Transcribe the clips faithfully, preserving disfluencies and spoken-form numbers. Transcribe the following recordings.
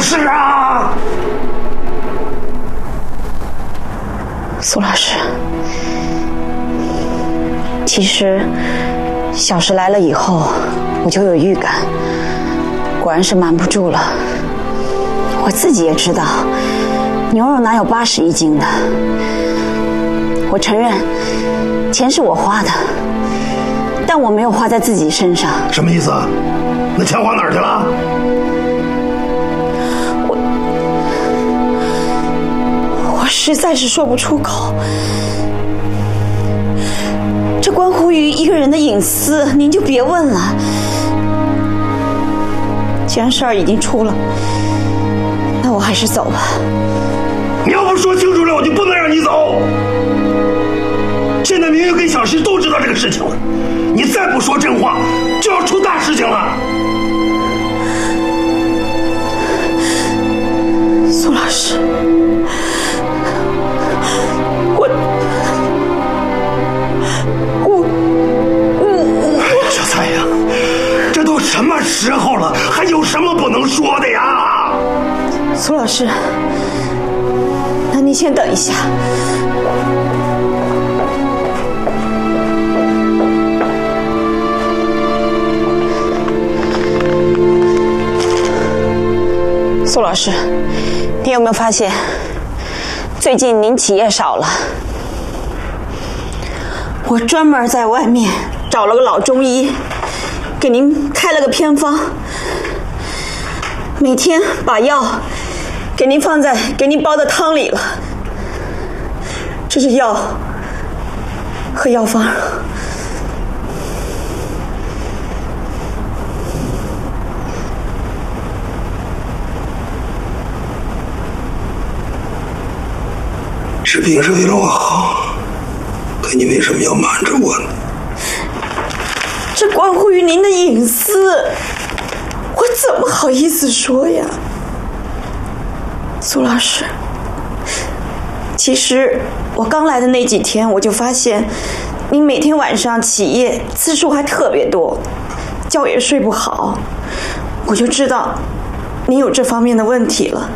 事啊！ 苏老师，其实小石来了以后，我就有预感，果然是瞒不住了。我自己也知道，牛肉哪有八十一斤的？我承认，钱是我花的，但我没有花在自己身上。 什么意思？那钱花哪儿去了？ 我我实在是说不出口。这关乎于一个人的隐私，您就别问了。既然事儿已经出了，那我还是走吧。 你要不说清楚了，我就不能让你走。现在明月跟小石都知道这个事情了，你再不说真话，就要出大事情了。 苏老师，我我我哎呀，小蔡呀，这都什么时候了，还有什么不能说的呀？ 苏老师，那您先等一下。苏老师，你有没有发现，最近您起夜少了？我专门在外面找了个老中医，给您开了个偏方，每天把药给您放在给您煲的汤里了。这是药和药方。 治病是为了我好，可你为什么要瞒着我呢？ 这关乎于您的隐私，我怎么好意思说呀？苏老师，其实我刚来的那几天，我就发现您每天晚上起夜次数还特别多，觉也睡不好，我就知道您有这方面的问题了。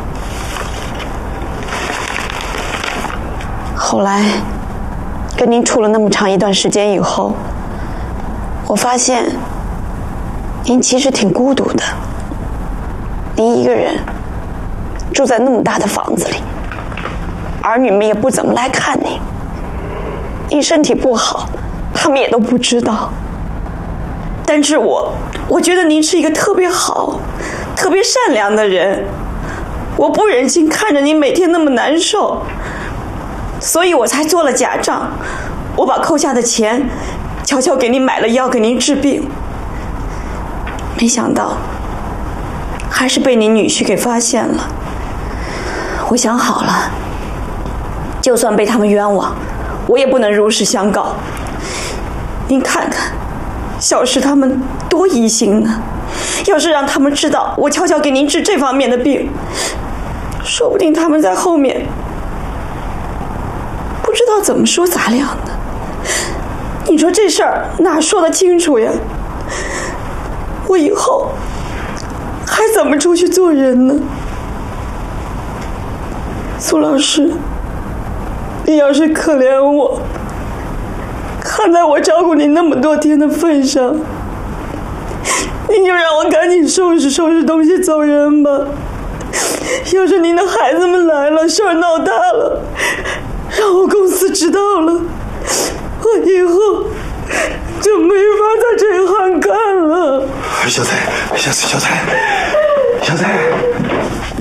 后来跟您处了那么长一段时间以后，我发现您其实挺孤独的。您一个人住在那么大的房子里，儿女们也不怎么来看您。您身体不好，他们也都不知道。但是我我觉得您是一个特别好、特别善良的人，我不忍心看着您每天那么难受。所以我才做了假账，我把扣下的钱悄悄给您买了药，给您治病。没想到还是被您女婿给发现了。我想好了，就算被他们冤枉，我也不能如实相告。您看看小石他们多疑心呢，要是让他们知道我悄悄给您治这方面的病，说不定他们在后面不知道怎么说咱俩呢。你说这事儿哪说得清楚呀？我以后还怎么出去做人呢？苏老师，你要是可怜我，看在我照顾你那么多天的份上，您就让我赶紧收拾收拾东西走人吧。要是您的孩子们来了，事儿闹大了，让我公司知道了，我以后就没法在这行干了。 小蔡，小蔡，小蔡，小蔡。